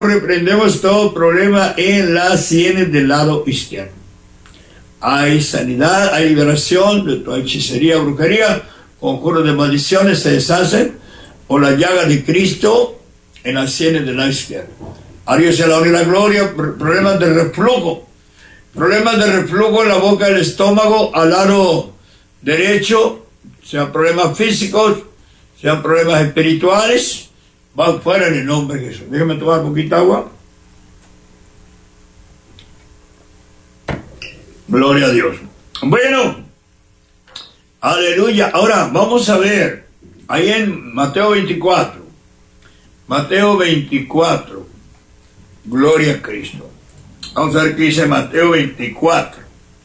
reprendemos todo problema en las sienes del lado izquierdo. Hay sanidad, hay liberación de toda hechicería, brujería, conjuros de maldiciones se deshacen por la llaga de Cristo en las sienes del lado izquierdo. A Dios sea la honra y la gloria. Problemas de reflujo. Problemas de reflujo en la boca del estómago al lado derecho, sean problemas físicos, sean problemas espirituales, van fuera en el nombre de Jesús. Déjame tomar un poquito de agua. Gloria a Dios. Bueno, aleluya. Ahora vamos a ver, ahí en Mateo 24. Mateo 24. Gloria a Cristo. Vamos a ver qué dice Mateo 24.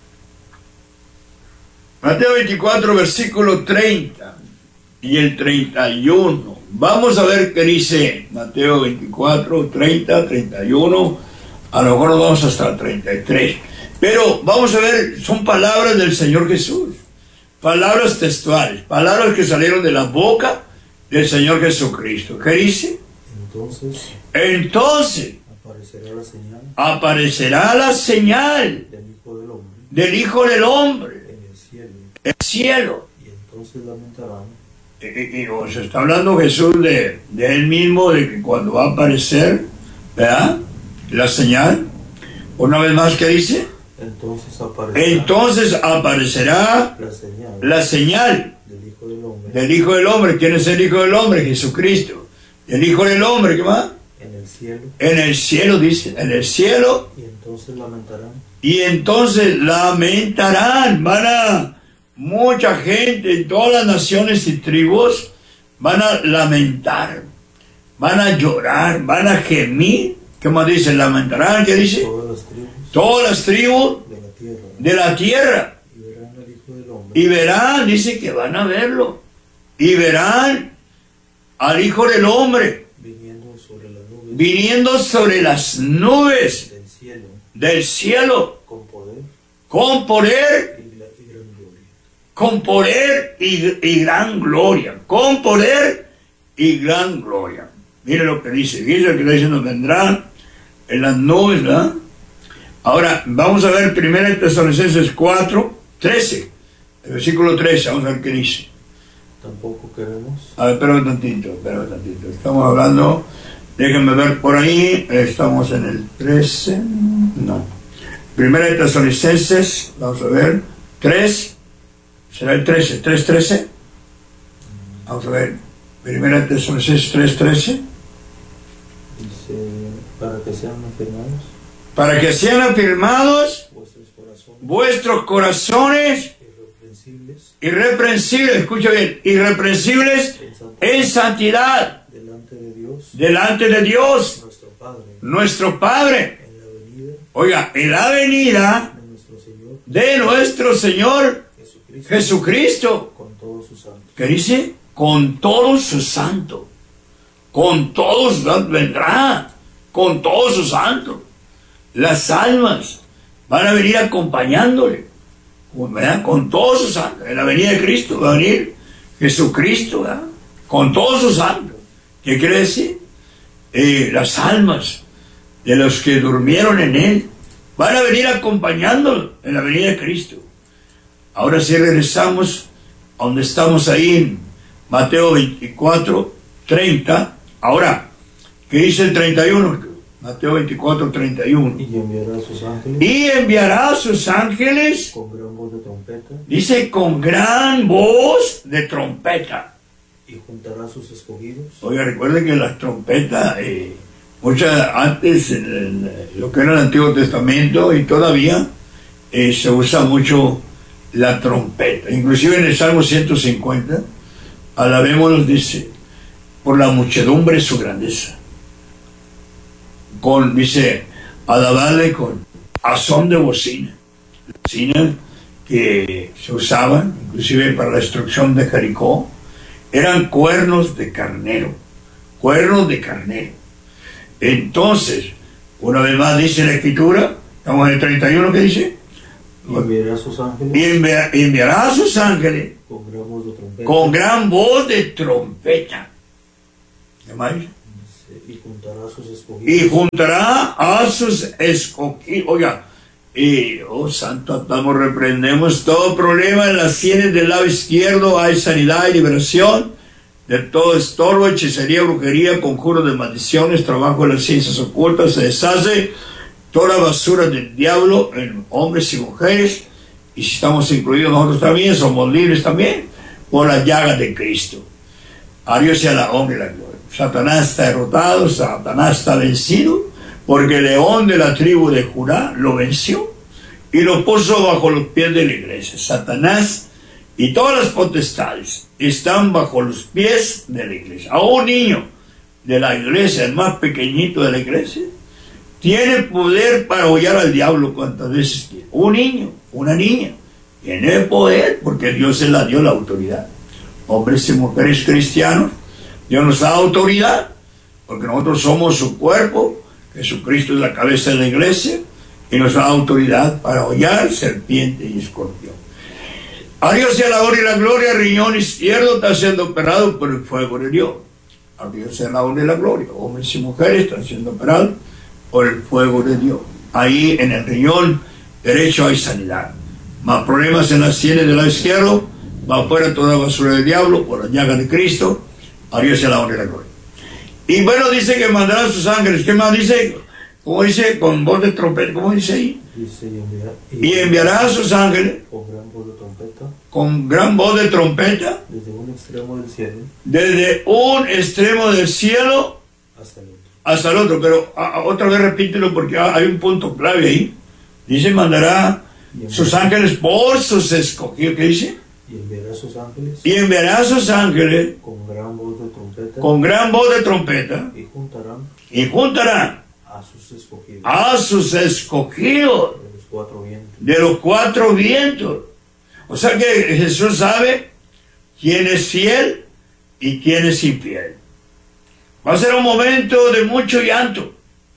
Mateo 24, versículo 30 y el 31. Vamos a ver qué dice Mateo 24, 30, 31. A lo mejor nos vamos hasta el 33. Pero vamos a ver, son palabras del Señor Jesús. Palabras textuales. Palabras que salieron de la boca del Señor Jesucristo. ¿Qué dice? Entonces aparecerá la señal del Hijo del Hombre en el cielo. Y entonces lamentarán. Y nos está hablando Jesús de él mismo, de que cuando va a aparecer, ¿verdad?, la señal. Una vez más, ¿qué dice? Entonces aparecerá la señal del Hijo del Hombre. ¿Quién es el Hijo del Hombre? Jesucristo. El Hijo del Hombre, ¿qué más? En el cielo. En el cielo, dice, en el cielo. Y entonces lamentarán. Y entonces lamentarán. Mucha gente en todas las naciones y tribus van a lamentar, van a llorar, van a gemir. ¿Qué más dice? Lamentarán, ¿qué dice? Todas las tribus de la tierra. Y verán al Hijo del Hombre. Y verán, dice que van a verlo. Y verán al Hijo del Hombre viniendo sobre las nubes del cielo con poder y gran gloria. Con poder y gran gloria. Mire lo que dice. Dice que nos vendrán en las nubes, ¿verdad? Ahora, vamos a ver 1 Tesalonicenses 4, 13. El versículo 13, vamos a ver qué dice. Tampoco queremos. A ver, espera un tantito. Estamos hablando, déjenme ver por ahí. Estamos en el 13. No. 1 Tesalonicenses, vamos a ver, 3. ¿Será el 13? ¿3:13? Vamos a ver. 1 Tesalonicenses 3:13. Dice, para que sean afirmados. Para que sean afirmados vuestros corazones irreprensibles, escucha bien, irreprensibles en santidad delante de Dios nuestro Padre. Oiga, en la venida de nuestro Señor Jesucristo. ¿Qué dice? Con todos sus santos. Con todos vendrá. Con todos sus santos. Las almas van a venir acompañándole, ¿verdad?, con todos sus santos. En la venida de Cristo va a venir Jesucristo, ¿verdad?, con todos sus santos. ¿Qué quiere decir? Las almas de los que durmieron en Él van a venir acompañándolo en la venida de Cristo. Ahora sí regresamos a donde estamos ahí en Mateo 24, 30. Ahora, ¿qué dice el 31? Mateo 24, 31. Y enviará a sus ángeles. Y enviará a sus ángeles. Con gran voz de trompeta. Dice, con gran voz de trompeta. Y juntará a sus escogidos. Oiga, recuerden que las trompetas, antes, en lo que era el Antiguo Testamento y todavía, se usa mucho la trompeta. Inclusive en el Salmo 150, alabémonos, dice, por la muchedumbre de su grandeza. Dice, alabarle con a son de bocina. Bocinas que se usaban, inclusive para la destrucción de Jericó, eran cuernos de carnero. Cuernos de carnero. Entonces, una vez más dice la Escritura, estamos en el 31, ¿qué dice? Y enviará a sus ángeles. Y enviará a sus ángeles con gran voz de trompeta. Con gran voz de trompeta. ¿Qué más? Y juntará a sus escogidos. Y juntará a sus escogidos. Oiga, santo, reprendemos todo problema en las sienes del lado izquierdo. Hay sanidad y liberación de todo estorbo, hechicería, brujería, conjuros de maldiciones, trabajo de las ciencias ocultas. Se deshace toda basura del diablo en hombres y mujeres. Y si estamos incluidos nosotros también, somos libres también por las llagas de Cristo. A Dios sea la honra y la gloria. Satanás está derrotado, Satanás está vencido, porque el león de la tribu de Judá lo venció y lo puso bajo los pies de la iglesia. Satanás y todas las potestades están bajo los pies de la iglesia. A un niño de la iglesia, el más pequeñito de la iglesia, tiene poder para hollar al diablo cuantas veces quiere. Un niño, una niña, tiene poder porque Dios se la dio la autoridad. Hombres y mujeres cristianos, Dios nos da autoridad porque nosotros somos su cuerpo. Jesucristo es la cabeza de la iglesia y nos da autoridad para hollar serpiente y escorpión. A Dios sea la honra y la gloria. Riñón izquierdo está siendo operado por el fuego de Dios. A Dios sea la honra y la gloria. Hombres y mujeres están siendo operados por el fuego de Dios. Ahí en el riñón derecho hay sanidad. Más problemas en las sienes del lado izquierdo. Va afuera toda basura del diablo por la llaga de Cristo. A Dios sea la honra y la gloria. Y bueno, dice que mandará a sus ángeles. ¿Qué más dice? ¿Cómo dice? Con voz de trompeta. ¿Cómo dice ahí? Dice, y enviará a sus ángeles con gran voz de trompeta. Con gran voz de trompeta. Desde un extremo del cielo. Desde un extremo del cielo hasta el otro. Hasta el otro. Pero otra vez repítelo porque hay un punto clave ahí. Dice, mandará sus ángeles por sus escogidos. ¿Qué dice? Y enviará a sus ángeles. Y enviará a sus ángeles. Con gran voz de trompeta. Con gran voz de trompeta. Y juntarán. A sus escogidos. A sus escogidos. De los cuatro vientos. De los cuatro vientos. O sea que Jesús sabe quién es fiel y quién es infiel. Va a ser un momento de mucho llanto.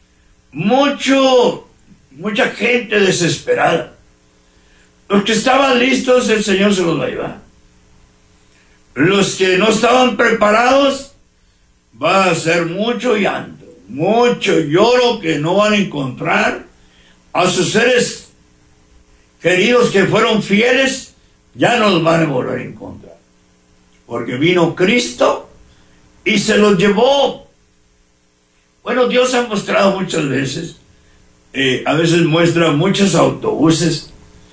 Mucha gente desesperada. Los que estaban listos, el Señor se los va a llevar. Los que no estaban preparados, va a ser mucho llanto, mucho lloro que no van a encontrar a sus seres queridos que fueron fieles, ya no los van a volver a encontrar. Porque vino Cristo y se los llevó. Bueno, Dios ha mostrado muchas veces, a veces muestra muchos autobuses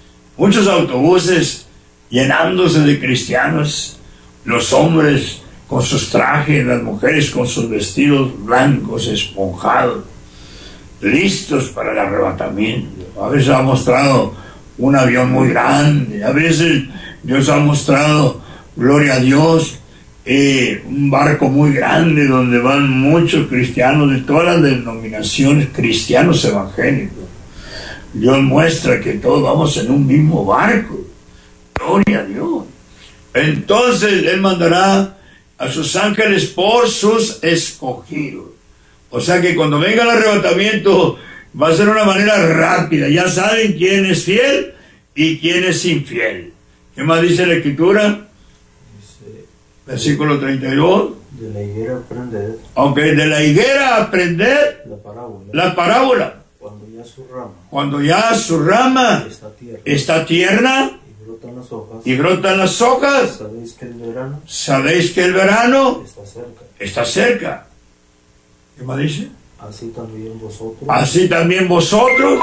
llenándose de cristianos, los hombres con sus trajes, las mujeres con sus vestidos blancos, esponjados, listos para el arrebatamiento. A veces ha mostrado un avión muy grande, a veces Dios ha mostrado, gloria a Dios, un barco muy grande donde van muchos cristianos de todas las denominaciones, cristianos evangélicos. Dios muestra que todos vamos en un mismo barco. Gloria a Dios. Entonces Él mandará a sus ángeles por sus escogidos. O sea que cuando venga el arrebatamiento va a ser una manera rápida. Ya saben quién es fiel y quién es infiel. ¿Qué más dice la Escritura? Dice, versículo 32. De la higuera aprended. Aunque de la higuera aprended la parábola. Cuando ya su rama está tierna y brotan las hojas, sabéis que el verano está cerca. ¿Qué más dice? Así también vosotros,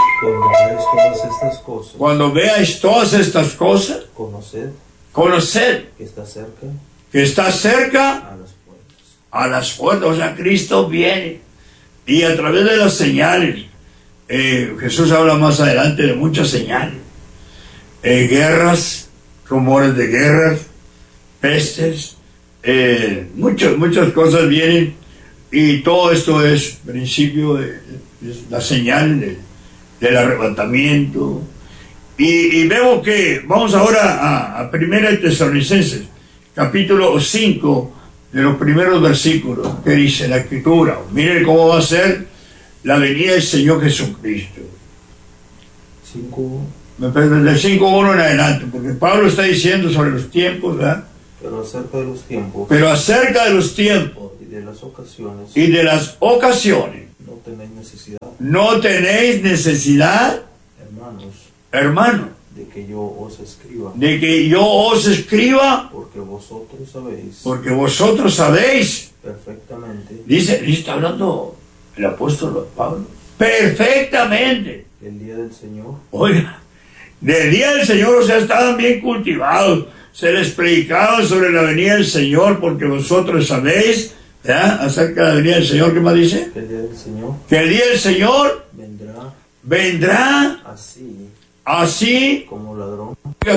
cuando veáis todas estas cosas, conoced que está cerca a las puertas. O sea, Cristo viene y a través de las señales. Jesús habla más adelante de muchas señales, guerras, rumores de guerras, pestes, muchas cosas vienen, y todo esto es principio de la señal del arrebatamiento. Y vemos que vamos ahora a 1 Tesalonicenses capítulo 5, de los primeros versículos, que dice la Escritura. Miren cómo va a ser la venida del Señor Jesucristo. Desde el 5:1 en adelante, porque Pablo está diciendo sobre los tiempos, ¿verdad? Pero acerca de los tiempos. Pero acerca de los tiempos. Y de y de las ocasiones no tenéis necesidad, hermanos, de que yo os escriba, porque vosotros sabéis perfectamente, está hablando el apóstol Pablo, perfectamente, el día del Señor. Oiga, del día del Señor, o sea, estaban bien cultivados, se les predicaba sobre la venida del Señor, porque vosotros sabéis, ¿ya?, acerca de la venida del Señor. ¿Qué más dice? Que el día del Señor, que el día del Señor vendrá así como ladrón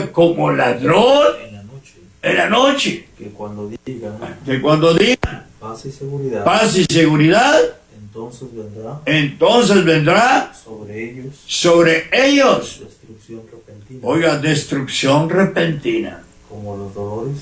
en la noche, que cuando diga paz y seguridad, entonces vendrá sobre ellos oiga, destrucción repentina, como los dolores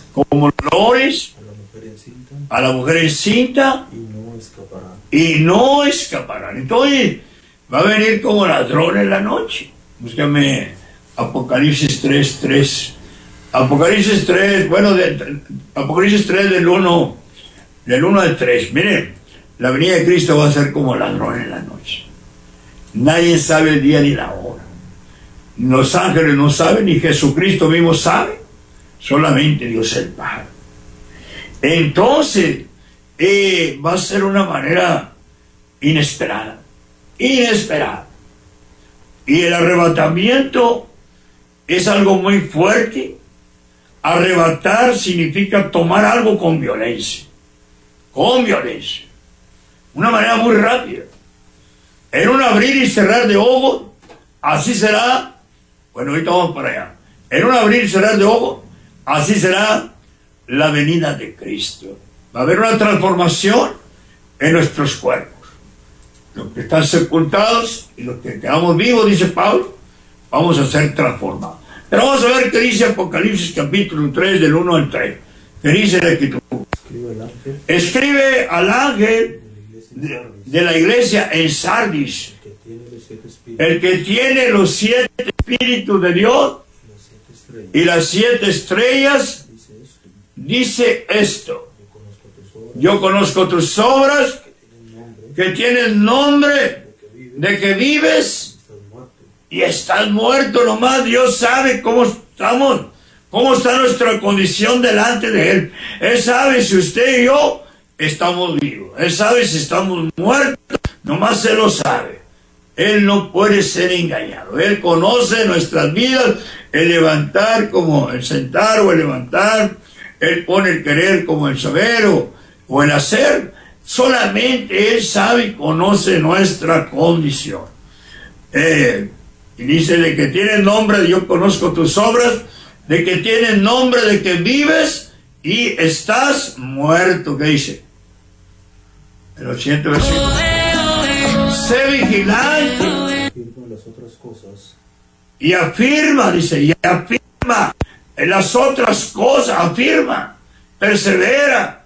a la mujer encinta, y no escaparán. Entonces va a venir como ladrón en la noche. Búscame Apocalipsis 3:3. Apocalipsis 3, Apocalipsis 3 del 1 al 3. Miren, la venida de Cristo va a ser como ladrón en la noche. Nadie sabe el día ni la hora. Los ángeles no saben, ni Jesucristo mismo sabe. Solamente Dios el Padre. Entonces, va a ser una manera inesperada. Y el arrebatamiento es algo muy fuerte. Arrebatar significa tomar algo con violencia. Una manera muy rápida. En un abrir y cerrar de ojos, así será. Bueno, ahorita vamos para allá. En un abrir y cerrar de ojos, así será la venida de Cristo. Va a haber una transformación en nuestros cuerpos. Los que están sepultados y los que quedamos vivos, dice Pablo, vamos a ser transformados. Pero vamos a ver qué dice Apocalipsis capítulo 3 del 1 al 3. ¿Qué dice la Escritura? Escribe al ángel de la iglesia en Sardis, el que tiene los 7 espíritus de Dios y las 7 estrellas, dice esto: yo conozco tus obras, que tienen nombre de que vives y estás muerto. Nomás Dios sabe cómo estamos, cómo está nuestra condición delante de Él. Él sabe si usted y yo estamos vivos. Él sabe si estamos muertos. Nomás Él lo sabe. Él no puede ser engañado. Él conoce nuestras vidas, el levantar como el sentar o el levantar. Él pone el querer como el saber o el hacer. Solamente Él sabe y conoce nuestra condición. Y dice de que tienes nombre, yo conozco tus obras, de que tienes nombre de que vives y estás muerto. ¿Qué dice? El 80 versículo. Sé vigilante. Y afirma, dice, y afirma en las otras cosas, afirma, persevera,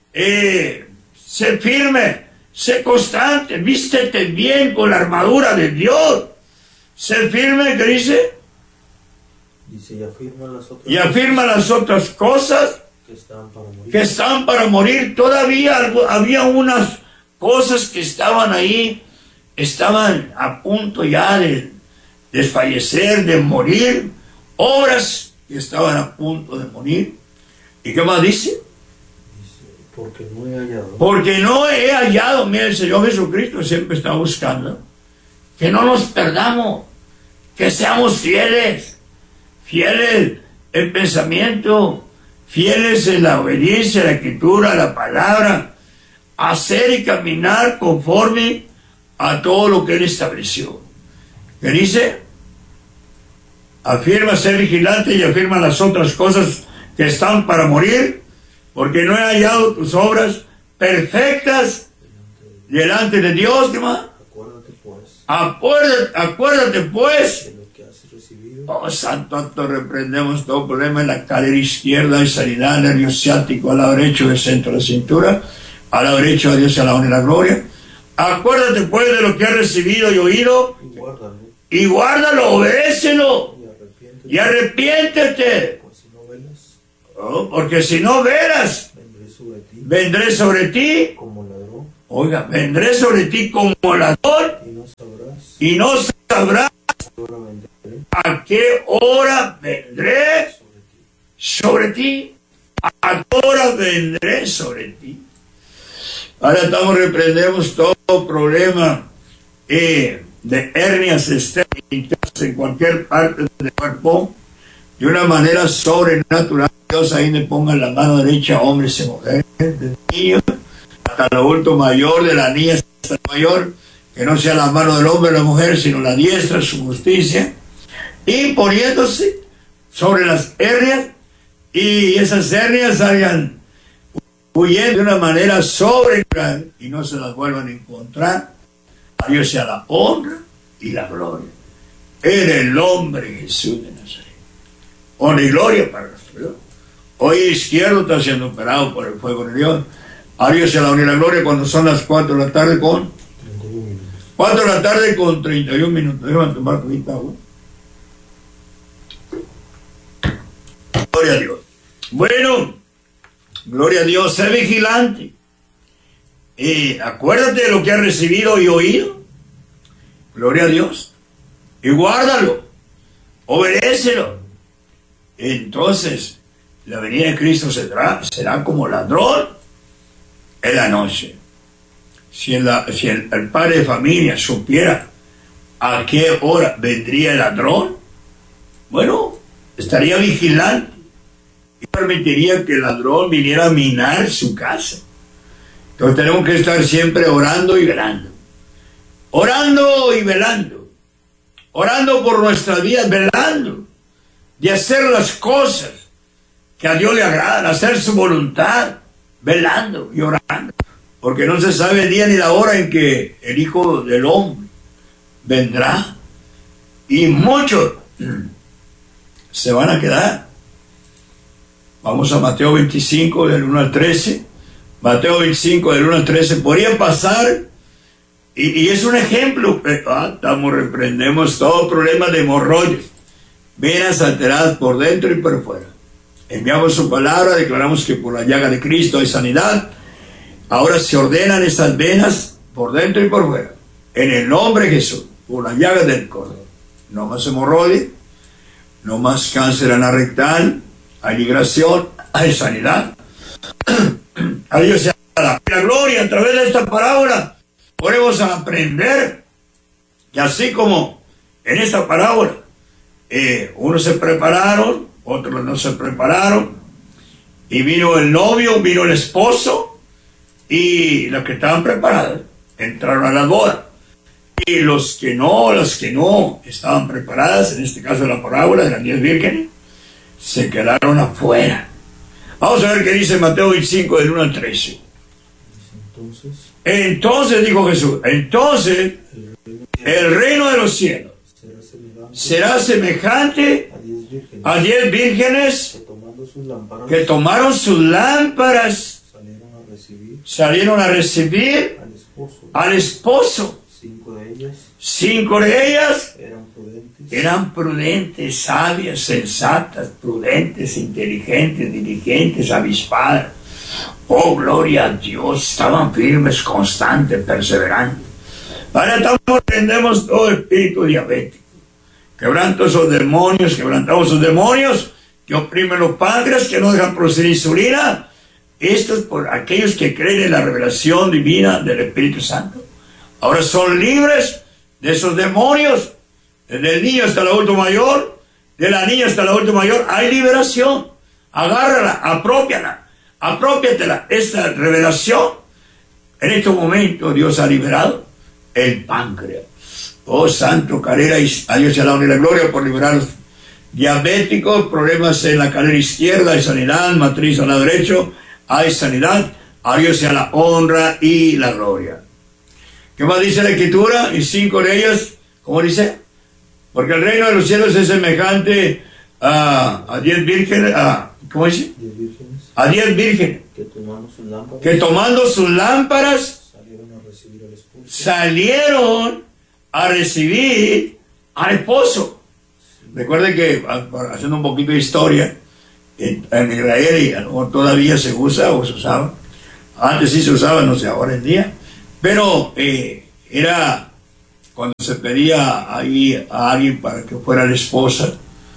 sé firme, sé constante, vístete bien con la armadura de Dios. Sé firme, ¿qué dice? Dice, y afirma las otras cosas que están para morir. Todavía había unas cosas que estaban ahí, estaban a punto ya de desfallecer, de morir, obras que estaban a punto de morir. ¿Y qué más dice? Porque no he hallado. Porque no he hallado. Mira, el Señor Jesucristo siempre está buscando que no nos perdamos, que seamos fieles en pensamiento, fieles en la obediencia a la Escritura, a la palabra, hacer y caminar conforme a todo lo que Él estableció. ¿Qué dice? Afirma ser vigilante y afirma las otras cosas que están para morir, porque no he hallado tus obras perfectas delante de Dios. ¿Qué más? Acuérdate pues. Oh, santo acto, reprendemos todo problema en la cadera izquierda de sanidad, nervio ciático al lado derecho del centro de la cintura, al lado derecho a Dios a la honra y la gloria. Acuérdate pues de lo que has recibido y oído, y guárdalo, obedécelo, y arrepiéntete. Porque si no veras, vendré sobre ti como ladrón. Oiga, vendré sobre ti como ladrón y no sabrás a qué hora vendré sobre ti. ¿A qué hora vendré sobre ti? Ahora reprendemos todo problema de hernias externas en cualquier parte del cuerpo de una manera sobrenatural. Dios ahí le ponga la mano derecha a hombres y mujeres, de niños hasta el adulto mayor, de la niña hasta el mayor, que no sea la mano del hombre o la mujer, sino la diestra, su justicia, y poniéndose sobre las hernias, y esas hernias salgan huyendo de una manera sobrenatural y no se las vuelvan a encontrar. A Dios sea la honra y la gloria en el nombre de Jesús de Nazaret. Honra y gloria para nuestro Dios. Hoy izquierdo está siendo operado por el fuego de Dios. A Dios sea la honra y la gloria cuando son las 4 de la tarde con 31 minutos. 4 de la tarde con 31 minutos. Déjame tomar poquita agua. Gloria a Dios. Bueno, gloria a Dios. Sé vigilante. Acuérdate de lo que has recibido y oído. Gloria a Dios. Y guárdalo. Obedécelo. Entonces, la venida de Cristo será como ladrón en la noche. Si el padre de familia supiera a qué hora vendría el ladrón, bueno, estaría vigilante y permitiría que el ladrón viniera a minar su casa. Entonces tenemos que estar siempre orando y velando. Orando y velando. Orando por nuestras vidas, velando. De hacer las cosas que a Dios le agradan, hacer su voluntad, velando y orando. Porque no se sabe el día ni la hora en que el Hijo del Hombre vendrá. Y muchos se van a quedar. Vamos a Mateo 25, del 1 al 13. Mateo 25, del 1 al 13. Podría pasar, y es un ejemplo. Reprendemos todo problema de hemorroides, venas alteradas por dentro y por fuera. Enviamos su palabra, declaramos que por la llaga de Cristo hay sanidad. Ahora se ordenan estas venas por dentro y por fuera. En el nombre de Jesús, por la llaga del Cordero. No más hemorroides, no más cáncer anal-rectal, hay liberación, hay sanidad. A Dios sea la gloria. A través de esta parábola podemos aprender que así como en esta parábola unos se prepararon, otros no se prepararon, y vino el novio, vino el esposo, y los que estaban preparados entraron a la boda, y las que no estaban preparadas, en este caso la parábola de las 10 vírgenes, se quedaron afuera. Vamos a ver qué dice Mateo 25, del 1 al 13. Entonces dijo Jesús, entonces el reino de los cielos será semejante a 10 vírgenes que tomaron sus lámparas, salieron a recibir al esposo. 5 de ellas eran prudentes, sabias, sensatas, prudentes, inteligentes, diligentes, avispadas. Oh, gloria a Dios, estaban firmes, constantes, perseverantes. Ahora reprendemos todo espíritu diabético. Quebrantamos esos demonios que oprimen los páncreas, que no dejan producir insulina. Esto es por aquellos que creen en la revelación divina del Espíritu Santo. Ahora son libres de esos demonios. Desde el niño hasta el adulto mayor, de la niña hasta el adulto mayor, hay liberación. Agárrala, apropiatela. Esta revelación, en este momento Dios ha liberado el páncreas. Oh, santo, cadera, a Dios sea la honra y la gloria por liberar los diabéticos, problemas en la cadera izquierda, hay sanidad, matriz al lado derecho, hay sanidad. A Dios sea la honra y la gloria. ¿Qué más dice la Escritura? Y 5 de ellas, ¿cómo dice? Porque el reino de los cielos es semejante a 10 vírgenes, ¿cómo dice? 10 vírgenes. A 10 vírgenes. Que tomando sus lámparas salieron a recibir al esposo. Recuerden que, haciendo un poquito de historia, en Israel, y a lo mejor todavía se usa o se usaba, Antes sí se usaba, no sé, ahora en día. Pero era cuando se pedía ahí a alguien para que fuera la esposa,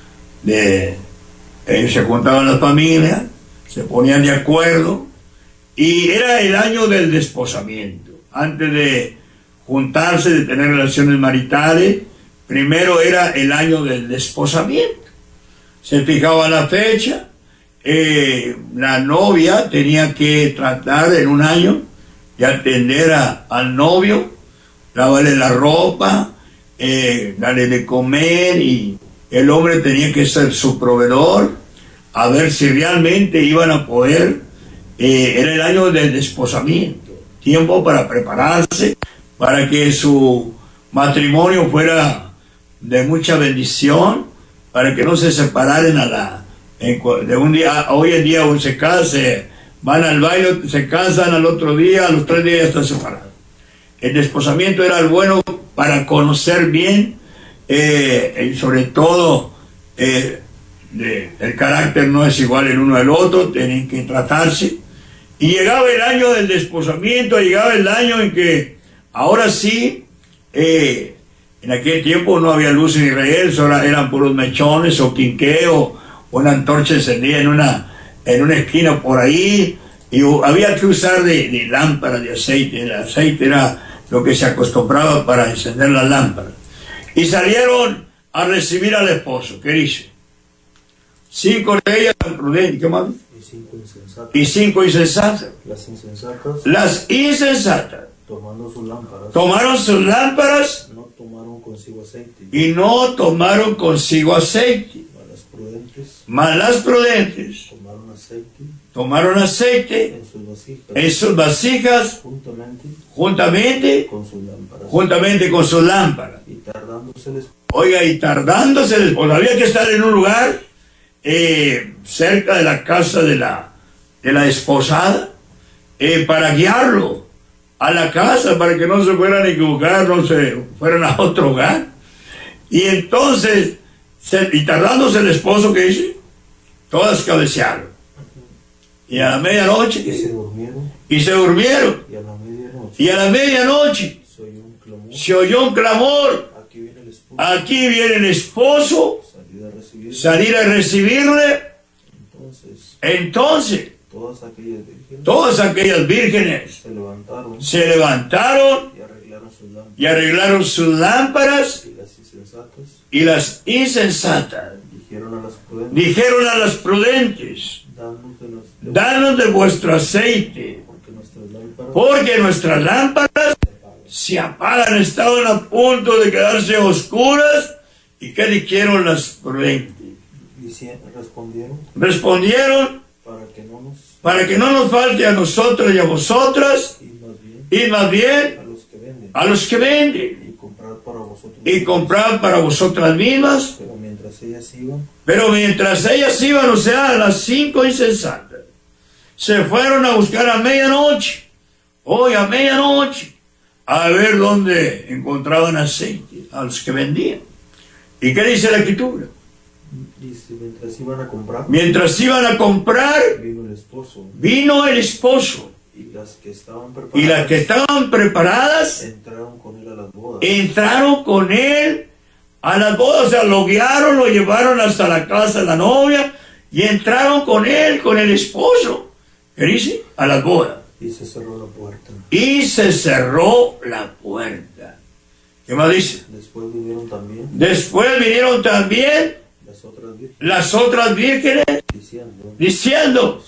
se juntaban las familias, se ponían de acuerdo, y era el año del desposamiento. Antes de juntarse, de tener relaciones maritales, primero era el año del desposamiento. Se fijaba la fecha, la novia tenía que tratar en un año de atender al novio, lavarle la ropa, darle de comer, y el hombre tenía que ser su proveedor, a ver si realmente iban a poder. Era el año del desposamiento, tiempo para prepararse, para que su matrimonio fuera de mucha bendición, para que no se separaran de un día. Hoy en día se casan, van al baile, se casan al otro día, a los 3 días ya están separados. El desposamiento era el bueno para conocer bien, y sobre todo el carácter no es igual el uno al otro, tienen que tratarse. Y llegaba el año del desposamiento, llegaba el año en que ahora sí, en aquel tiempo no había luz en Israel, solo eran puros mechones o quinqueo, o una antorcha encendida en una esquina por ahí, y había que usar de lámparas de aceite. El aceite era lo que se acostumbraba para encender las lámparas. Y salieron a recibir al esposo. ¿Qué dice? 5 de ellas prudentes, ¿qué más? Y 5 insensatas. Las insensatas tomaron sus lámparas, no tomaron consigo aceite. Y no tomaron consigo aceite. Mas las prudentes tomaron aceite en sus vasijas, juntamente con sus lámparas. Y tardándose el esposo, había que estar en un lugar cerca de la casa de la desposada, para guiarlo a la casa, para que no se fueran a equivocar, no se fueran a otro hogar. Y entonces, y tardándose el esposo, ¿qué dice? Todas cabecearon. Y a la medianoche, y se durmieron. Y a la medianoche se oyó un clamor. Aquí viene el esposo. Salir a recibirle. Entonces todas aquellas vírgenes se levantaron y arreglaron sus lámparas, y las insensatas dijeron a las prudentes: danos de vuestro aceite, porque nuestras lámparas se apagan, estaban a punto de quedarse oscuras. ¿Y qué dijeron las prudentes? Respondieron: para que no nos falte a nosotros y a vosotras, y más bien a los que venden, y comprar para vosotras mismas. Pero mientras ellas iban, o sea, las 5 insensatas, se fueron a buscar a medianoche, a ver dónde encontraban aceite, a los que vendían. ¿Y qué dice la escritura? Dice, mientras iban a comprar, vino el esposo. Y las que estaban preparadas entraron con él a las bodas. O sea, lo guiaron, lo llevaron hasta la casa de la novia y entraron con él, con el esposo. ¿Qué dice? A las bodas. Y se cerró la puerta. ¿Qué más dice? Después vinieron también las otras vírgenes diciendo: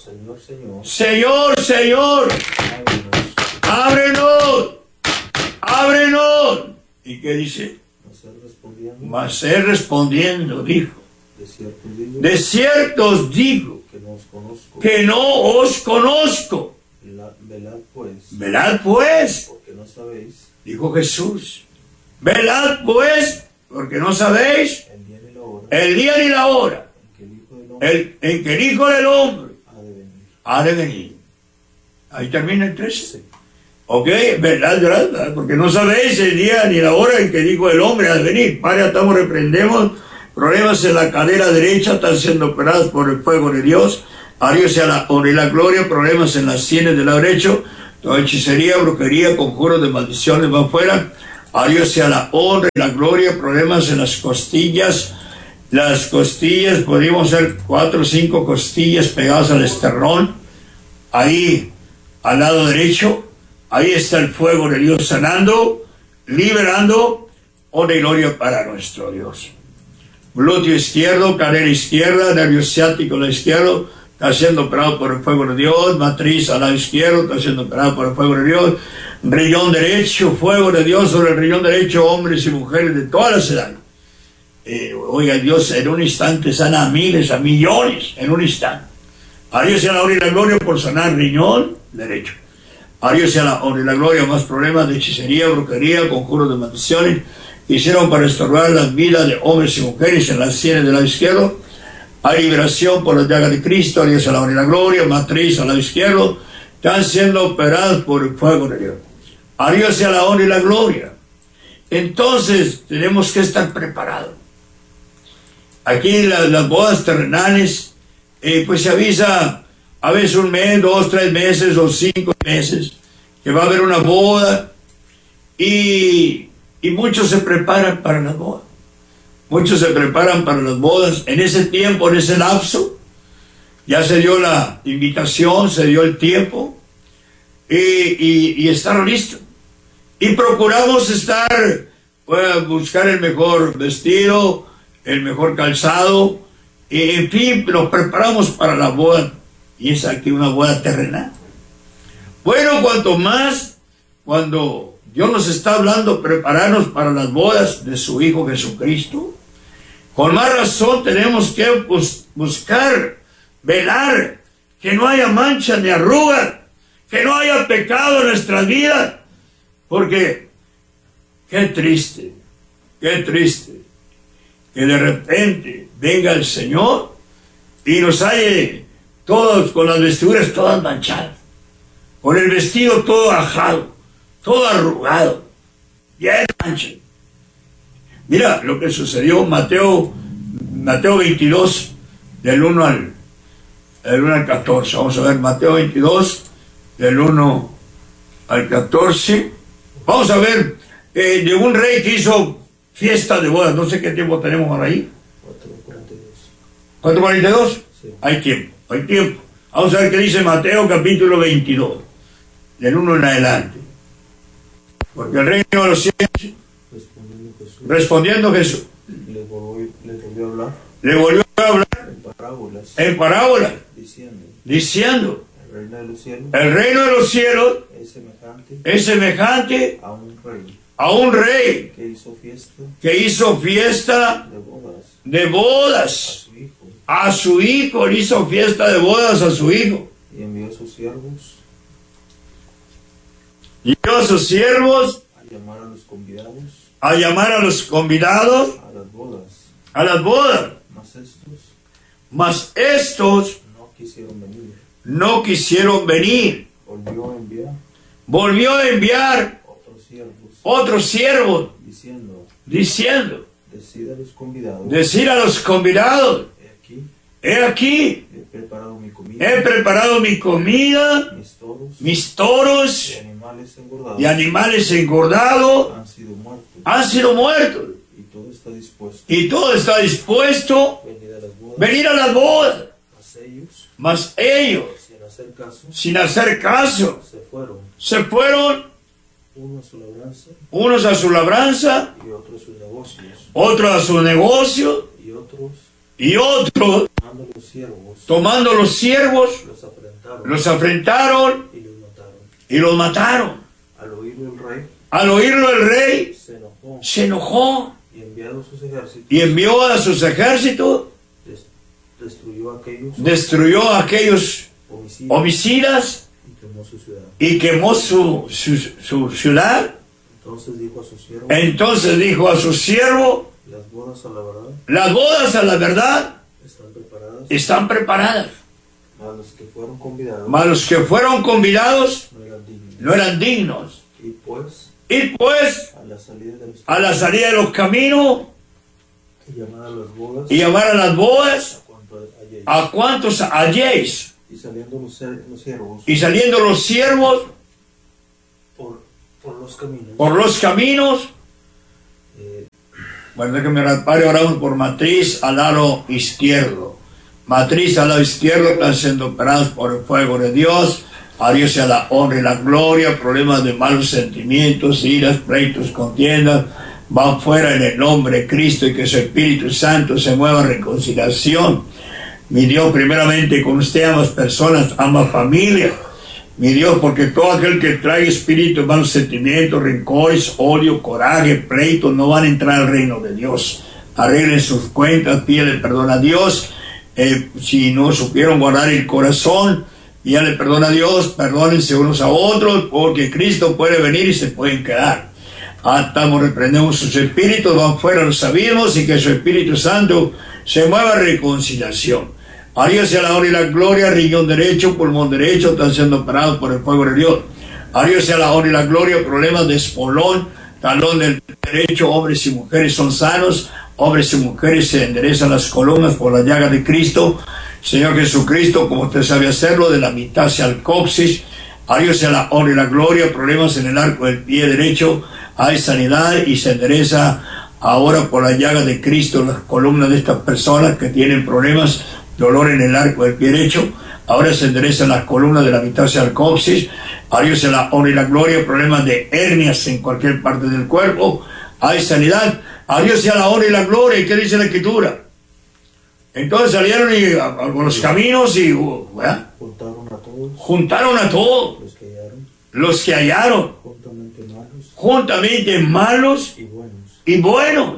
Señor, ábrenos. ¿Y qué dice? Mas él respondiendo dijo: de cierto os digo que no os conozco. Velad pues, porque no sabéis. Dijo Jesús: velad pues, porque no sabéis el día ni la hora en que el Hijo del Hombre ha de venir. Ahí termina el 13. Ok, verdad, porque no sabéis el día ni la hora en que el Hijo del Hombre ha de venir. Padre, estamos, reprendemos problemas en la cadera derecha, están siendo operados por el fuego de Dios. A Dios sea la honra y la gloria, problemas en las sienes del lado derecho, toda hechicería, brujería, conjuros de maldiciones van fuera. A Dios sea la honra y la gloria, problemas en las costillas. Las costillas, podríamos hacer 4 o 5 costillas pegadas al esternón. Ahí, al lado derecho, ahí está el fuego de Dios sanando, liberando, honra y gloria para nuestro Dios. Glúteo izquierdo, cadera izquierda, nervio ciático al izquierdo, está siendo operado por el fuego de Dios. Matriz al lado izquierdo, está siendo operado por el fuego de Dios. Riñón derecho, fuego de Dios sobre el riñón derecho, hombres y mujeres de todas las edades. Oiga, Dios en un instante sana a miles, a millones, en un instante. A Dios sea la honra y la gloria por sanar riñón derecho. A Dios sea la honra y la gloria. Más problemas de hechicería, brujería, conjuros de maldiciones hicieron para restaurar las vidas de hombres y mujeres en las sienes del lado izquierdo. Hay liberación por las llagas de Cristo. A Dios sea la honra y la gloria. Matriz al lado izquierdo, están siendo operadas por el fuego de Dios. A Dios sea la honra y la gloria. Entonces tenemos que estar preparados. Aquí las bodas terrenales, pues se avisa a veces 1 mes, 2, 3 meses o 5 meses que va a haber una boda, y muchos se preparan para las bodas. Muchos se preparan para las bodas. En ese tiempo, en ese lapso, ya se dio la invitación, se dio el tiempo, y estar listos. Y procuramos buscar el mejor vestido, el mejor calzado, en fin, nos preparamos para la boda, y es aquí una boda terrenal. Bueno, cuanto más cuando Dios nos está hablando prepararnos para las bodas de su Hijo Jesucristo, con más razón tenemos que buscar, velar, que no haya mancha ni arruga, que no haya pecado en nuestras vidas, porque qué triste que de repente venga el Señor y nos halle todos con las vestiduras todas manchadas, con el vestido todo ajado, todo arrugado, ya es mancha. Mira lo que sucedió en Mateo 22, del 1 al 14. Vamos a ver Mateo 22, del 1 al 14. Vamos a ver de un rey que hizo fiesta de bodas. No sé qué tiempo tenemos ahora ahí. 4:42. Sí. Hay tiempo. Vamos a ver qué dice Mateo capítulo 22, del 1 en adelante. Porque el reino de los cielos, respondiendo Jesús, le volvió a hablar en parábolas, diciendo el reino de los cielos es semejante a un rey que hizo fiesta de bodas a su hijo. Él hizo fiesta de bodas a su hijo y envió a sus siervos a llamar a los convidados a las bodas. Mas estos no quisieron venir. Volvió a enviar otros siervos diciendo, decir a los convidados, he aquí, he preparado mi comida, mis toros y animales engordados han sido muertos, y todo está dispuesto venir a las bodas. Mas ellos, sin hacer caso, se fueron, unos a su labranza, otros a su negocio, y otros, tomando los siervos, los afrentaron y los mataron. Al oírlo el rey se enojó y envió a sus ejércitos, destruyó a aquellos homicidas y quemó su ciudad. Entonces dijo a su siervo, las bodas a la verdad están preparadas, mas los que fueron convidados no eran dignos. Y pues a la salida de los caminos y llamar a las bodas a cuantos halléis. Y saliendo los siervos. Y saliendo los siervos. Por los caminos. Bueno, déjame orar. Padre, oramos por Matriz al lado izquierdo. Matriz al lado izquierdo están siendo operados por el fuego de Dios. A Dios sea la honra y la gloria. Problemas de malos sentimientos, iras, pleitos, contiendas, van fuera en el nombre de Cristo, y que su Espíritu Santo se mueva en reconciliación. Mi Dios, primeramente con usted, ambas personas, ambas familias. Mi Dios, porque todo aquel que trae espíritu, malos sentimientos, rencores, odio, coraje, pleitos, no van a entrar al reino de Dios. Arreglen sus cuentas, pídele perdón a Dios. Si no supieron guardar el corazón, pídale perdón a Dios, perdónense unos a otros, porque Cristo puede venir y se pueden quedar. Atamos, reprendemos sus espíritus, van fuera los abismos, y que su Espíritu Santo se mueva en reconciliación. A Dios sea la honra y la gloria. Riñón derecho, pulmón derecho están siendo operados por el fuego de Dios. A Dios sea la honra y la gloria. Problemas de espolón, talón del derecho, hombres y mujeres son sanos. Hombres y mujeres se enderezan las columnas por la llaga de Cristo. Señor Jesucristo, como usted sabe hacerlo, de la mitad hacia el coxis. A Dios sea la honra y la gloria. Problemas en el arco del pie derecho, hay sanidad y se endereza ahora por la llaga de Cristo las columnas de estas personas que tienen problemas, dolor en el arco del pie derecho. Ahora se enderezan las columnas de la mitad hacia el coxis. A Dios sea la honra y la gloria. Problemas de hernias en cualquier parte del cuerpo, hay sanidad. A Dios sea la honra y la gloria. ¿Y qué dice la Escritura? Entonces salieron por los caminos y juntaron a todos los que hallaron, juntamente malos y buenos.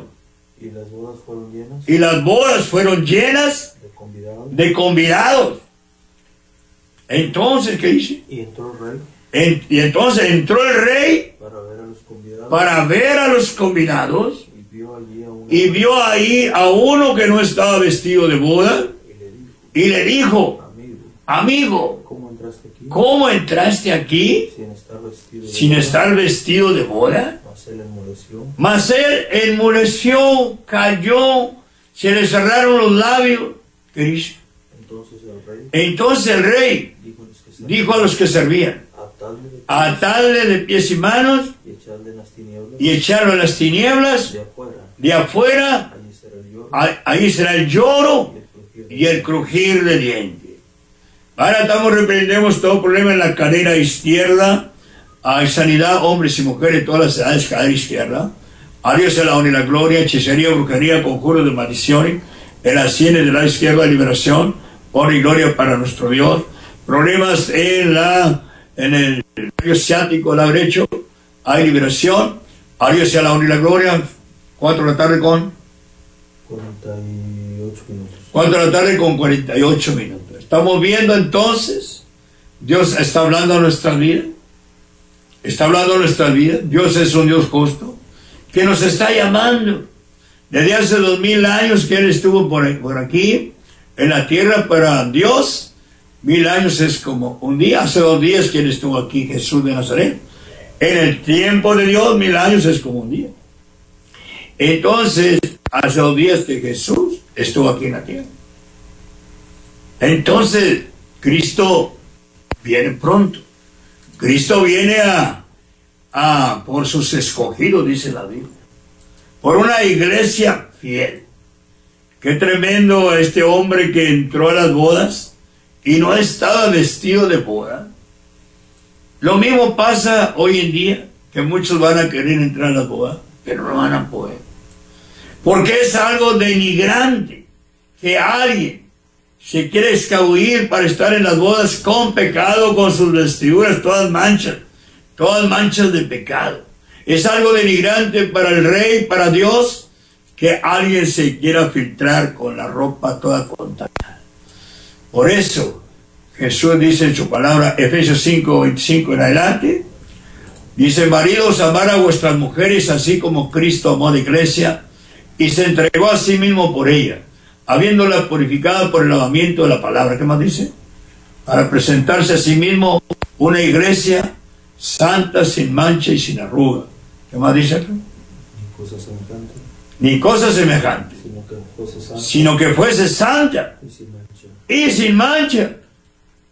Y las bodas fueron llenas de convidados. Entonces, ¿qué dice? Y entró el rey. Y entonces entró el rey para ver a los convidados. Y vio ahí a uno que no estaba vestido de boda. Y le dijo, amigo, ¿cómo entraste aquí sin estar vestido de boda? Mas él enmudeció, cayó, se le cerraron los labios. ¿Qué dice? Entonces el rey dijo a los que servían: atadle de pies y manos y echarlo en las tinieblas de afuera. Ahí será el lloro y el crujir de dientes. Ahora reprendemos todo problema en la cadera izquierda. Hay sanidad, hombres y mujeres, todas las edades, cadera izquierda. A Dios sea la honra y la gloria. Hechicería, brujería, conjuros de maldiciones en las sienes de la izquierda, liberación, honra y gloria para nuestro Dios. Problemas en el nervio ciático del lado derecho, hay liberación. A Dios sea la honra y la gloria. 4 de la tarde con 48 minutos. 4 de la tarde con 48 minutos. Estamos viendo entonces, Dios está hablando a nuestras vidas. Está hablando a nuestras vidas. Dios es un Dios justo, que nos está llamando. Desde hace 2000 años que Él estuvo por aquí, en la tierra. Para Dios, 1000 años es como un día. Hace 2 días que Él estuvo aquí, Jesús de Nazaret. En el tiempo de Dios, 1000 años es como un día. Entonces, hace 2 días que Jesús estuvo aquí en la tierra. Entonces, Cristo viene pronto. Cristo viene por sus escogidos, dice la Biblia. Por una iglesia fiel. Qué tremendo este hombre que entró a las bodas y no estaba vestido de boda. Lo mismo pasa hoy en día, que muchos van a querer entrar a las bodas, pero no van a poder. Porque es algo denigrante que alguien se quiere escabullir para estar en las bodas con pecado, con sus vestiduras todas manchas de pecado. Es algo denigrante para el rey, para Dios, que alguien se quiera filtrar con la ropa toda contaminada. Por eso Jesús dice en su palabra, Efesios 5:25 en adelante, dice: maridos, amad a vuestras mujeres así como Cristo amó a la iglesia y se entregó a sí mismo por ella, habiéndola purificada por el lavamiento de la palabra. ¿Qué más dice? Para presentarse a sí mismo una iglesia santa, sin mancha y sin arruga. ¿Qué más dice aquí? Ni cosa semejante, sino que fuese santa y sin mancha.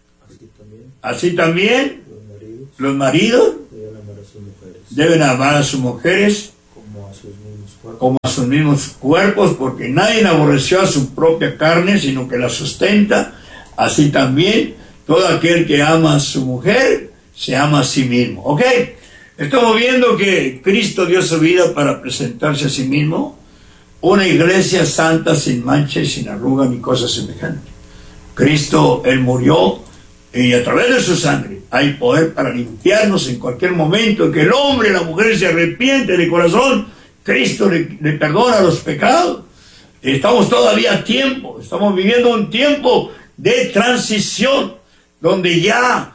Así también los maridos deben amar a sus mujeres como a sus mismos cuerpos, porque nadie aborreció a su propia carne, sino que la sustenta. Así también todo aquel que ama a su mujer se ama a sí mismo. ¿Ok? Estamos viendo que Cristo dio su vida para presentarse a sí mismo una iglesia santa, sin mancha y sin arruga ni cosa semejante. Cristo, Él murió, y a través de su sangre hay poder para limpiarnos en cualquier momento que el hombre y la mujer se arrepiente de corazón. Cristo le perdona los pecados. Estamos todavía a tiempo, estamos viviendo un tiempo de transición, donde ya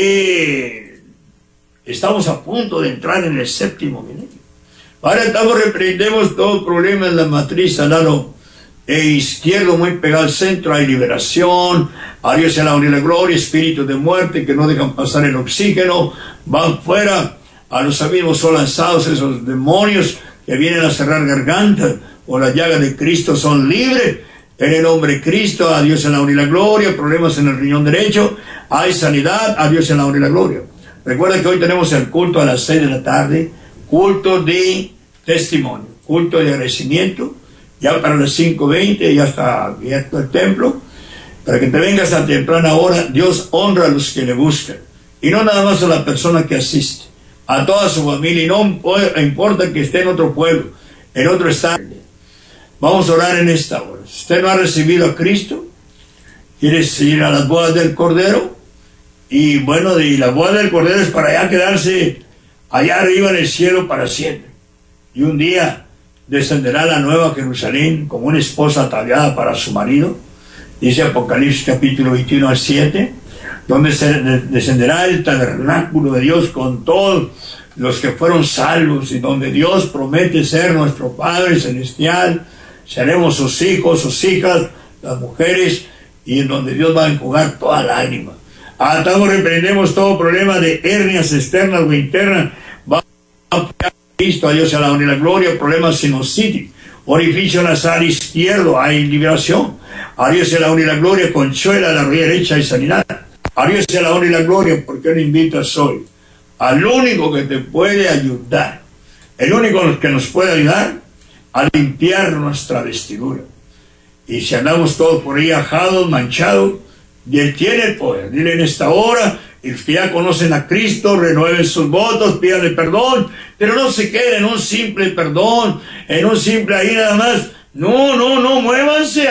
estamos a punto de entrar en el séptimo milenio. Ahora reprendemos todo problema en la matriz al lado izquierdo, muy pegado al centro. Hay liberación, a Dios sea la honra y la gloria, espíritus de muerte que no dejan pasar el oxígeno, van fuera, a los abismos son lanzados esos demonios que vienen a cerrar gargantas, o la llaga de Cristo son libres, en el nombre de Cristo, a Dios sea la honra y la gloria. Problemas en el riñón derecho, hay sanidad, a Dios sea la honra y la gloria. Recuerda que hoy tenemos el culto a las 6 de la tarde, culto de testimonio, culto de agradecimiento. Ya para las 5:20 ya está abierto el templo, para que te vengas a temprana hora. Dios honra a los que le buscan, y no nada más a la persona que asiste, a toda su familia, y no importa que esté en otro pueblo, en otro estado. Vamos a orar en esta hora. Si usted no ha recibido a Cristo, quieres ir a las bodas del Cordero, y bueno, y la boda del Cordero es para allá quedarse allá arriba en el cielo para siempre, y un día descenderá la nueva Jerusalén como una esposa ataviada para su marido, dice Apocalipsis capítulo 21 al 7, donde descenderá el tabernáculo de Dios con todos los que fueron salvos, y donde Dios promete ser nuestro Padre Celestial. Seremos sus hijos, sus hijas, las mujeres, y en donde Dios va a enjugar toda lágrima. Atamos, reprendemos todo problema de hernias externas o internas. Va a Cristo, a Dios sea la honra y la gloria. Problemas sinusitis, orificio nasal izquierdo, hay liberación. A Dios sea la honra y la gloria. Conchuela de la rodilla derecha y sanidad. A Dios sea la honra y la gloria, porque no invitas hoy al único que te puede ayudar, el único que nos puede ayudar a limpiar nuestra vestidura. Y si andamos todos por ahí ajados, manchados, y Él tiene el poder. Dile en esta hora, y los que ya conocen a Cristo, renueven sus votos, pídanle perdón, pero no se queden en un simple perdón, en un simple ahí nada más. No, muévanse,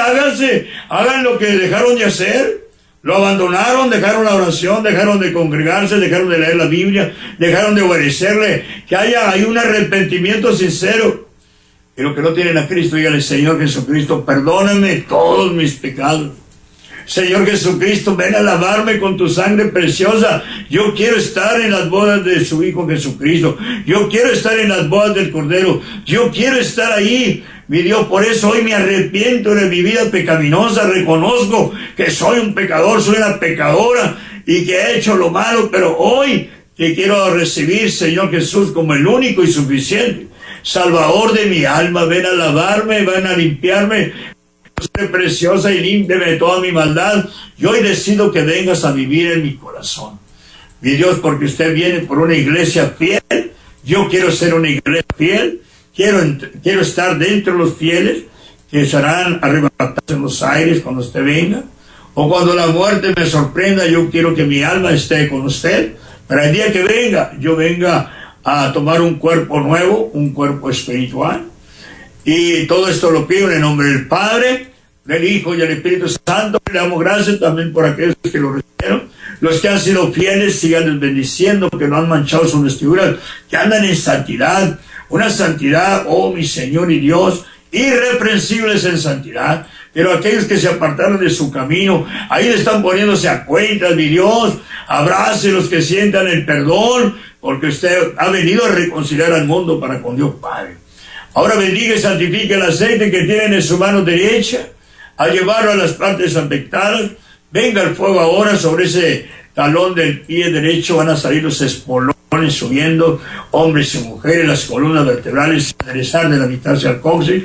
hagan lo que dejaron de hacer. Lo abandonaron, dejaron la oración, dejaron de congregarse, dejaron de leer la Biblia, dejaron de obedecerle. Que hay un arrepentimiento sincero. Y los que no tienen a Cristo, díganle: Señor Jesucristo, perdóname todos mis pecados. Señor Jesucristo, ven a lavarme con tu sangre preciosa. Yo quiero estar en las bodas de su Hijo Jesucristo. Yo quiero estar en las bodas del Cordero. Yo quiero estar ahí, mi Dios. Por eso hoy me arrepiento de mi vida pecaminosa. Reconozco que soy un pecador, soy una pecadora y que he hecho lo malo. Pero hoy te quiero recibir, Señor Jesús, como el único y suficiente Salvador de mi alma. Ven a lavarme, ven a limpiarme, preciosa, y límpiame de toda mi maldad. Y hoy decido que vengas a vivir en mi corazón, mi Dios, porque usted viene por una iglesia fiel. Yo quiero ser una iglesia fiel. Quiero estar dentro de los fieles que serán arrebatados en los aires cuando usted venga, o cuando la muerte me sorprenda. Yo quiero que mi alma esté con usted para el día que venga, yo venga a tomar un cuerpo nuevo, un cuerpo espiritual. Y todo esto lo pido en el nombre del Padre, del Hijo y del Espíritu Santo. Le damos gracias también por aquellos que lo recibieron. Los que han sido fieles, sigan bendiciendo, que no han manchado sus vestiduras, que andan en santidad. Una santidad, oh mi Señor y Dios, irreprensibles en santidad. Pero aquellos que se apartaron de su camino, ahí están poniéndose a cuentas, mi Dios. Abrace los que sientan el perdón, porque usted ha venido a reconciliar al mundo para con Dios Padre. Ahora bendiga y santifique el aceite que tienen en su mano derecha, a llevarlo a las partes afectadas. Venga el fuego ahora sobre ese talón del pie derecho. Van a salir los espolones subiendo, hombres y mujeres, las columnas vertebrales, enderezar de la mitad hacia el coxis,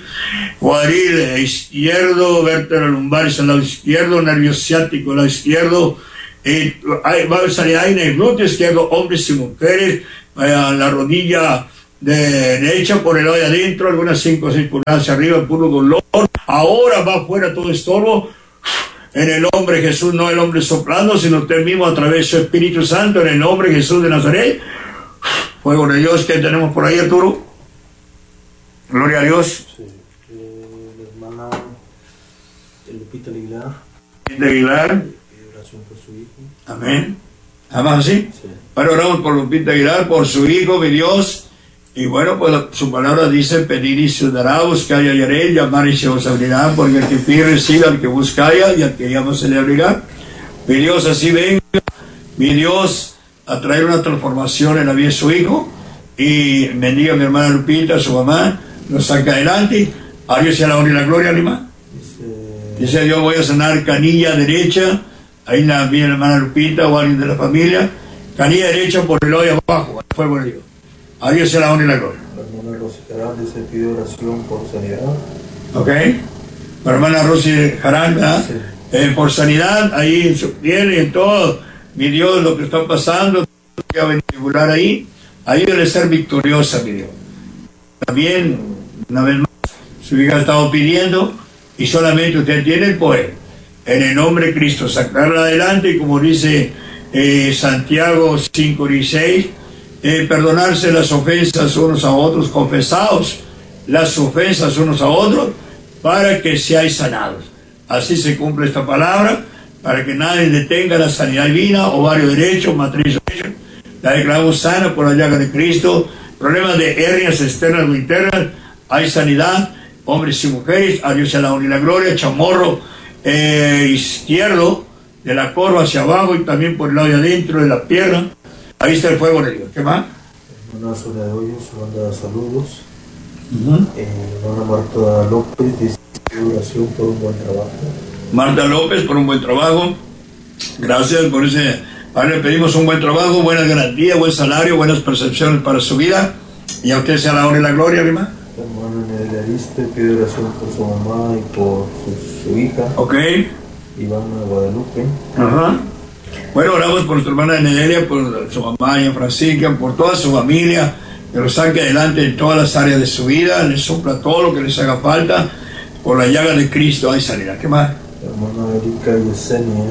cuadril izquierdo, vértebra lumbares al lado izquierdo, nervio ciático al lado izquierdo, va a haber sanidad en el glúteo izquierdo, hombres y mujeres, la rodilla derecha por el hoyo adentro, algunas 5 o 6 pulgadas hacia arriba, puro dolor. Ahora va afuera todo estorbo. En el nombre de Jesús, no el hombre soplando, sino usted mismo a través de su Espíritu Santo, en el nombre de Jesús de Nazaret. Fuego de Dios, ¿qué tenemos por ahí, Arturo? Gloria a Dios. Sí, la hermana Lupita Aguilar. Lupita Aguilar. Oración por su hijo. Amén. ¿Además así? Sí. Ahora oramos por Lupita Aguilar, por su hijo, mi Dios. Y bueno, pues su palabra dice: pedir y se dará, buscar y hallaréis, llamar y se os abrirá, porque el que pide recibe, al que busca halla, y al que llama se le abrirá. Mi Dios, así venga, mi Dios, a traer una transformación en la vida de su hijo, y bendiga a mi hermana Lupita, a su mamá, nos saca adelante. A Dios sea la honra y la gloria, Lima. Dice Dios: voy a sanar canilla derecha, ahí la mi hermana Lupita o alguien de la familia, canilla derecha por el hoyo abajo, al fuego de Dios. A Dios sea la honra y la gloria. La hermana Rosy Jarán se pide oración por sanidad. Ok. La hermana Rosy Jarán, ¿verdad? Sí. Por sanidad, ahí en su piel y en todo. Mi Dios, lo que está pasando, voy a ventibular ahí. Ayúdale a ser victoriosa, mi Dios. También, una vez más, su hija ha estado pidiendo, y solamente usted tiene el poder, en el nombre de Cristo, sacarla adelante, y como dice Santiago 5:16, perdonarse las ofensas unos a otros, confesaos las ofensas unos a otros, para que seáis sanados. Así se cumple esta palabra, para que nadie detenga la sanidad divina, ovario derecho, matriz derecha. La declaramos sana por la llaga de Cristo. Problemas de hernias externas o internas, hay sanidad, hombres y mujeres. A Dios sea la honra y la gloria. Chamorro izquierdo, de la corva hacia abajo, y también por el lado de adentro de la pierna. Ahí está el fuego de Dios. ¿Qué más? Hermana Sonia de Hoyos manda saludos. Hermana Marta López dice oración por un buen trabajo. Marta López, por un buen trabajo. Gracias por ese. Padre, le pedimos un buen trabajo, buenas garantías, buen salario, buenas percepciones para su vida. Y a usted sea la honra y la gloria, hermano. Hermana Nedelia Ariste pide oración por su mamá y por su hija. Ok. Ivana Guadalupe. Ajá. Bueno, oramos por nuestra hermana Nedelia, por su mamá y Francisca, por toda su familia, que lo saque adelante en todas las áreas de su vida, les sopla todo lo que les haga falta. Por la llaga de Cristo hay sanidad. ¿Qué más? Hermana Erika Yesenia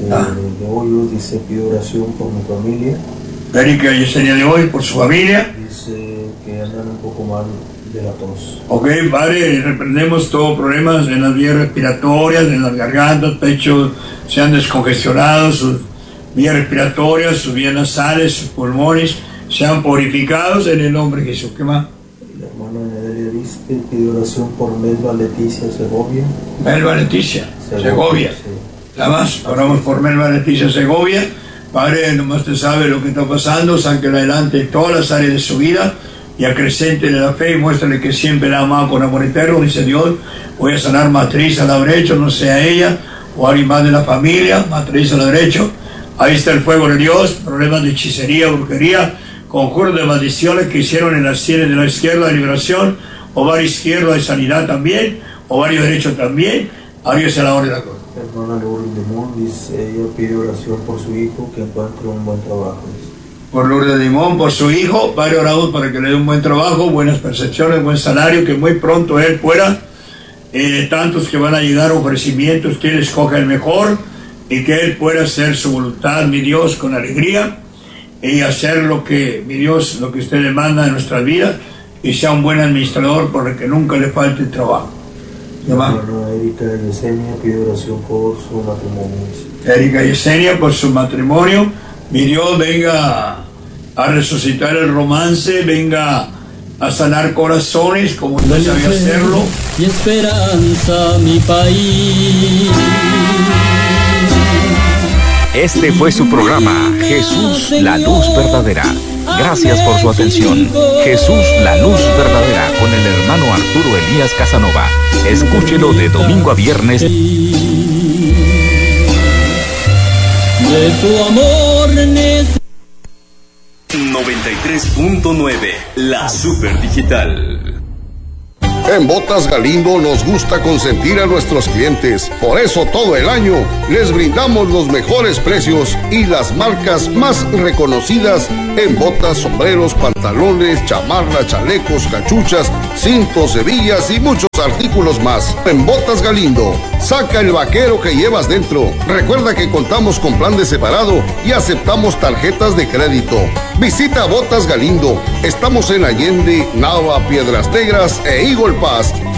de Hoyos dice: pido oración por mi familia. Erika Yesenia de Hoyos, por su familia. Dice que andan un poco mal de la tos. Ok, Padre, reprendemos todos problemas en las vías respiratorias, en las gargantas, pechos, sean descongestionados, sus vías respiratorias, sus vías nasales, sus pulmones, sean purificados en el nombre de Jesús. ¿Qué más? La hermana Nedelia Ariste pide oración por Melba Leticia Segovia. Melba Leticia Segovia. Sí. Nada más, oramos por Melba Leticia Segovia. Padre, nomás usted sabe lo que está pasando, sáquela adelante en todas las áreas de su vida y acrecéntele la fe y muéstrale que siempre la ama por amor eterno. Dice Dios: voy a sanar matriz al lado derecho, no sea ella o alguien más de la familia, matriz al lado derecho. Ahí está el fuego de Dios. Problemas de hechicería, brujería, conjuros de maldiciones que hicieron en las sienes de la izquierda de liberación, ovario izquierdo de sanidad también, ovario derecho también. A Dios sea la honra y la gloria. Hermana Lourdes Limón dice: ella pide oración por su hijo, que encuentre un buen trabajo. Por Lourdes Limón, por su hijo, Padre, oramos para que le dé un buen trabajo, buenas percepciones, buen salario, que muy pronto él pueda, tantos que van a llegar ofrecimientos, que él escoja el mejor y que él pueda hacer su voluntad, mi Dios, con alegría, y hacer lo que, mi Dios, lo que usted le manda en nuestras vidas, y sea un buen administrador por el que nunca le falte el trabajo. Hermana Erika Yesenia pide oración por su matrimonio. Erika Yesenia, por su matrimonio. Mi Dios, venga a resucitar el romance, venga a sanar corazones como usted sabe hacerlo. Y esperanza, mi país. Este fue su programa, Jesús, la luz verdadera. Gracias por su atención. Jesús, la luz verdadera, con el hermano Arturo Elías Casanova. Escúchelo de domingo a viernes. De tu amor 93.9, la super digital. En Botas Galindo nos gusta consentir a nuestros clientes. Por eso todo el año les brindamos los mejores precios y las marcas más reconocidas en botas, sombreros, pantalones, chamarras, chalecos, cachuchas, cintos, hebillas y muchos artículos más. En Botas Galindo, saca el vaquero que llevas dentro. Recuerda que contamos con plan de separado y aceptamos tarjetas de crédito. Visita Botas Galindo. Estamos en Allende, Nava, Piedras Negras e Eagle Pass.